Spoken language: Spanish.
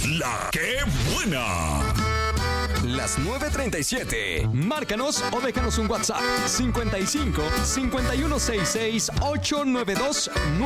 La que buena. Las 9:37. Márcanos o déjanos un WhatsApp. 55 5166 892